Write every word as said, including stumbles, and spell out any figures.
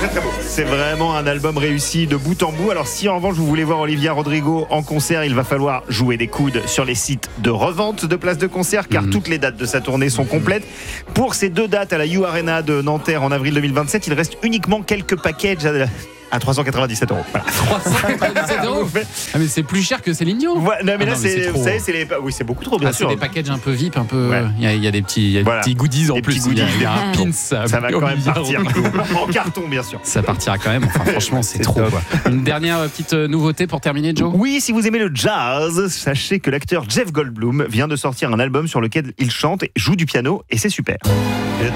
très très beau. C'est vraiment un album réussi de bout en bout. Alors si en revanche vous voulez voir Olivia Rodrigo en concert, il va falloir jouer des coudes sur les sites de revente de places de concert, car mmh. toutes les dates de sa tournée sont complètes. Pour ces deux dates à la U Arena de Nanterre en avril deux mille vingt-sept, il reste uniquement quelques packages à... à trois cent quatre-vingt-dix-sept euros. Voilà. trois cent quatre-vingt-dix-sept euros. Ah mais c'est plus cher que Céline Dion. Ouais, non mais ah là non, mais c'est, c'est vous savez, c'est les, oui c'est beaucoup trop bien ah, sûr. C'est des packages un peu V I P, un peu. Il ouais. y, a, il y a des petits, il y a voilà. des petits goodies en des plus. Goodies. Il y a, il y a un pins. Ça, ça va quand même partir en carton bien sûr. Ça partira quand même. Enfin franchement c'est, c'est trop. Quoi. Une dernière petite nouveauté pour terminer, Joe. Oui, si vous aimez le jazz, sachez que l'acteur Jeff Goldblum vient de sortir un album sur lequel il chante et joue du piano et c'est super.